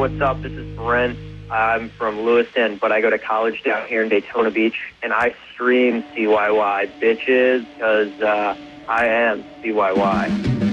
what's up? This is Brent. I'm from Lewiston, but I go to college down here in Daytona Beach, and I stream CYY, bitches, because I am CYY.